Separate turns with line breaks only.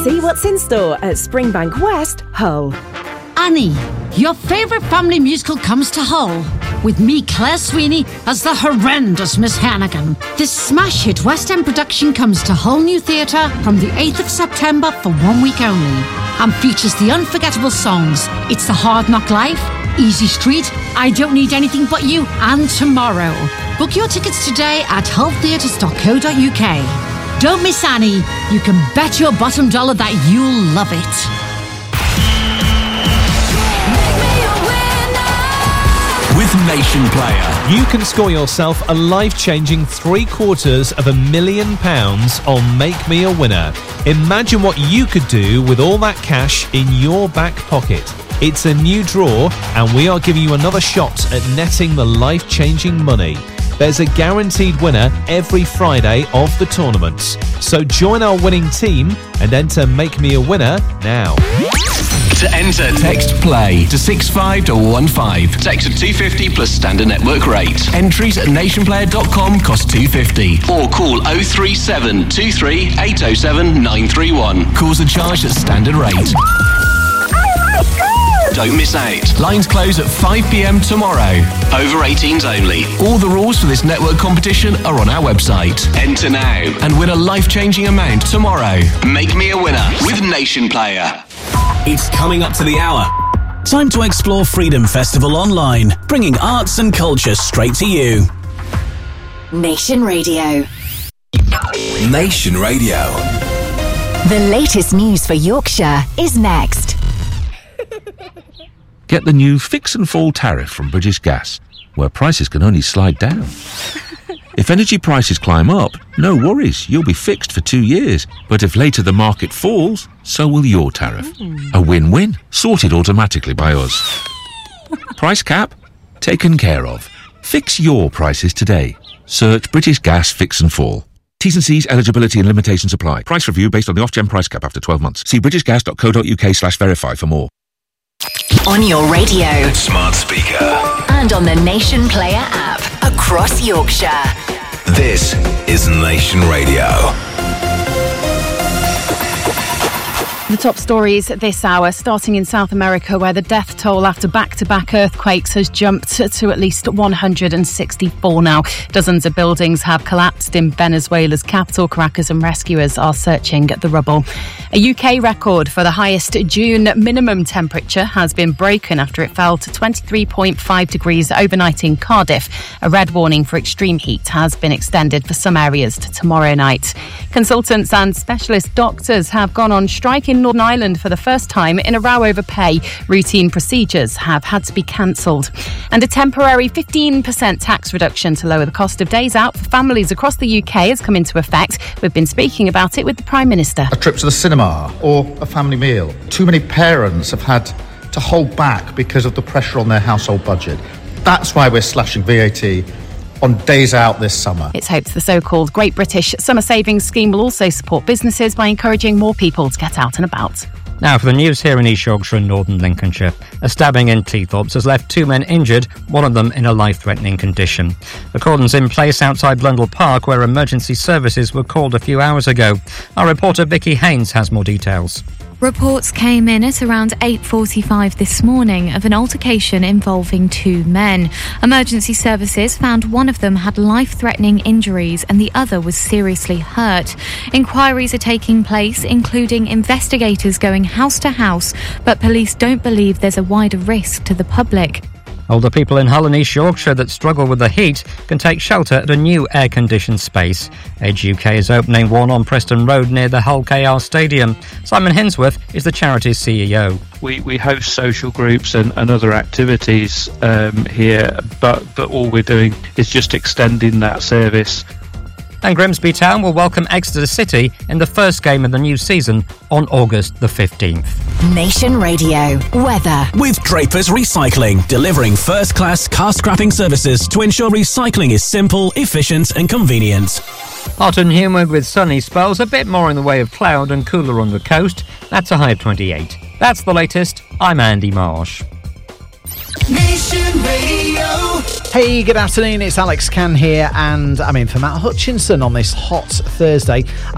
See what's in store at Springbank West, Hull.
Annie, your favourite family musical comes to Hull, with me, Claire Sweeney, as the horrendous Miss Hannigan. This smash hit West End production comes to Hull New Theatre from the 8th of September for 1 week only, and features the unforgettable songs It's the Hard Knock Life, Easy Street, I Don't Need Anything But You, and Tomorrow. Book your tickets today at hulltheatres.co.uk. Don't miss Annie. You can bet your bottom dollar that you'll love it.
With Nation Player,
you can score yourself a life-changing £750,000 on Make Me a Winner. Imagine what you could do with all that cash in your back pocket. It's a new draw, and we are giving you another shot at netting the life-changing money. There's a guaranteed winner every Friday of the tournaments. So join our winning team and enter Make Me a Winner now.
To enter, text PLAY to 65215. Text at 250 plus standard network rate. Entries at nationplayer.com cost £2.50. Or call 037 23 807 931. Calls are charged at standard rate. Don't miss out. Lines close at 5 p.m. tomorrow. Over 18s only. All the rules for this network competition are on our website. Enter now and win a life-changing amount tomorrow. Make me a winner with Nation Player.
It's coming up to the hour. Time to explore Freedom Festival online, bringing arts and culture straight to you.
Nation Radio.
Nation Radio.
The latest news for Yorkshire is next.
Get the new Fix and Fall tariff from British Gas, where prices can only slide down. If energy prices climb up, no worries, you'll be fixed for 2 years. But if later the market falls, so will your tariff. A win-win, sorted automatically by us. Price cap? Taken care of. Fix your prices today. Search British Gas Fix and Fall. T's and C's, eligibility and limitations apply. Price review based on the off-gen price cap after 12 months. See britishgas.co.uk/verify for more.
On your radio,
Smart speaker.
and on the Nation Player app across Yorkshire.
This is Nation Radio.
The top stories this hour, starting in South America, where the death toll after back-to-back earthquakes has jumped to at least 164 now. Dozens of buildings have collapsed in Venezuela's capital, Caracas, and rescuers are searching the rubble. A UK record for the highest June minimum temperature has been broken after it fell to 23.5 degrees overnight in Cardiff. A red warning for extreme heat has been extended for some areas to tomorrow night. Consultants and specialist doctors have gone on strike in Northern Ireland for the first time in a row over pay. Routine procedures have had to be cancelled. And a temporary 15% tax reduction to lower the cost of days out for families across the UK has come into effect. We've been speaking about it with the Prime Minister.
A trip to the cinema or a family meal. Too many parents have had to hold back because of the pressure on their household budget. That's why we're slashing VAT on days out this summer.
It's hoped the so-called Great British Summer Savings Scheme will also support businesses by encouraging more people to get out and about.
Now for the news here in East Yorkshire and Northern Lincolnshire. A stabbing in Cleethorpes has left 2 men injured, one of them in a life-threatening condition. The cordon's in place outside Blundell Park, where emergency services were called a few hours ago. Our reporter Vicky Haynes has more details.
Reports came in at around 8:45 this morning of an altercation involving 2 men. Emergency services found one of them had life-threatening injuries and the other was seriously hurt. Inquiries are taking place, including investigators going house to house, but police don't believe there's a wider risk to the public.
Older people in Hull and East Yorkshire that struggle with the heat can take shelter at a new air-conditioned space. Age UK is opening one on Preston Road near the Hull KR Stadium. Simon Hensworth is the charity's CEO.
We host social groups and other activities here, but all we're doing is just extending that service.
And Grimsby Town will welcome Exeter City in the first game of the new season on August the 15th.
Nation Radio weather.
With Drapers Recycling, delivering first-class car scrapping services to ensure recycling is simple, efficient and convenient.
Hot and humid with sunny spells, a bit more in the way of cloud and cooler on the coast. That's a high of 28. That's the latest. I'm Andy Marsh.
Nation Radio.
Hey, good afternoon, it's Alex Cann here, and I'm in for Matt Hutchinson on this hot Thursday.